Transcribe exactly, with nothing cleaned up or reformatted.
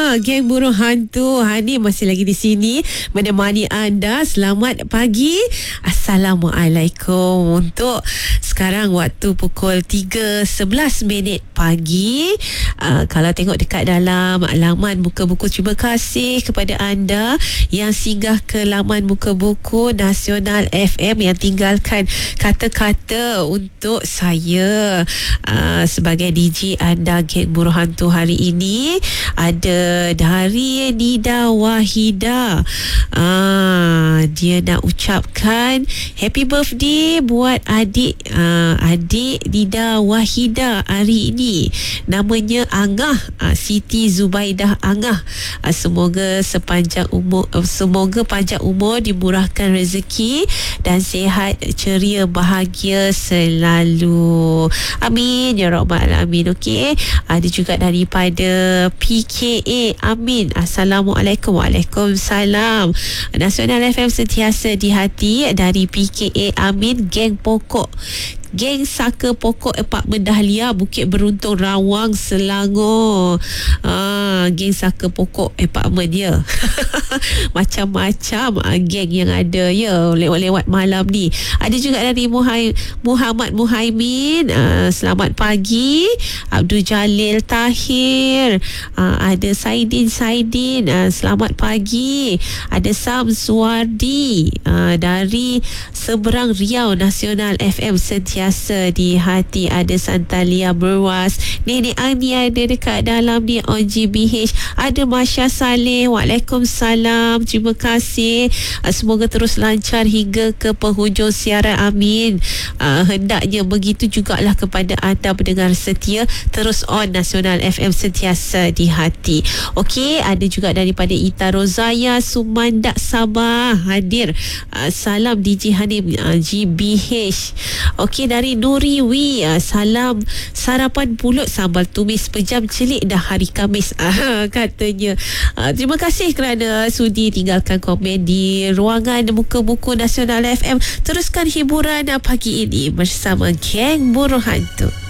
Geng Burung Hantu Hani masih lagi di sini menemani anda. Selamat pagi, Assalamualaikum. Untuk sekarang waktu pukul tiga sebelas minit pagi. uh, Kalau tengok dekat dalam laman Muka Buku, terima kasih kepada anda yang singgah ke laman Muka Buku Nasional F M, yang tinggalkan kata-kata untuk saya uh, sebagai D J anda Geng Burung Hantu hari ini. Ada dari Nida Wahida. Ah, dia nak ucapkan happy birthday buat adik uh, adik Nida Wahida hari ini. Namanya Angah, uh, Siti Zubaidah Angah. Uh, semoga sepanjang umur uh, semoga panjang umur, dimurahkan rezeki dan sihat ceria bahagia selalu. Amin ya rabbal alamin. Okey, ada juga daripada P K A Amin. Assalamualaikum. Waalaikumsalam. Nasional F M sentiasa di hati. Dari P K A Amin, geng pokok Geng Saka Pokok Apartmen Dahlia, Bukit Beruntung, Rawang, Selangor. Ah, geng Saka Pokok Apartmen dia. Macam-macam ah, geng yang ada ya lewat-lewat malam ni. Ada juga dari Muhai, Muhammad Muhaimin. Ah, selamat pagi. Abdul Jalil Tahir. Ah, ada Saidin Saidin. Ah, selamat pagi. Ada Sam Suwardi ah, dari Seberang Riau. Nasional F M sentiasa biasa di hati. Ada Santalia Berwas, Nenek Ani ada dekat dalam ni, O G B H. Ada Masya Saleh. Waalaikumsalam, terima kasih. uh, semoga terus lancar hingga ke penghujung siaran, amin. uh, hendaknya begitu jugalah kepada anda pendengar setia. Terus on Nasional F M sentiasa di hati. Okey, ada juga daripada Ita Rozaya Sumandak Sabah hadir. uh, salam D J Hanim uh, G B H. Okey, dari Nuri Wi, uh, salam sarapan pulut sambal tumis pejam celik dah hari Khamis, uh, katanya. uh, terima kasih kerana sudi tinggalkan komen di ruangan Muka Buku Nasional F M. Teruskan hiburan pagi ini bersama Geng Burung Hantu.